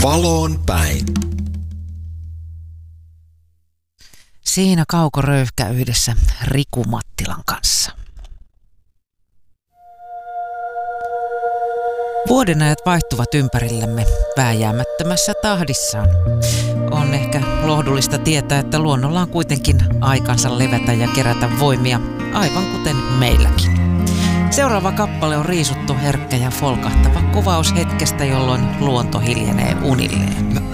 Valoon päin. Siinä Kauko Röyhkä yhdessä Riku Mattilan kanssa. Vuodenajat vaihtuvat ympärillemme vääjäämättömässä tahdissaan. On ehkä lohdullista tietää, että luonnolla on kuitenkin aikansa levätä ja kerätä voimia, aivan kuten meilläkin. Seuraava kappale on riisuttu herkkä ja folkahtava kuvaus hetkestä, jolloin luonto hiljenee unilleen.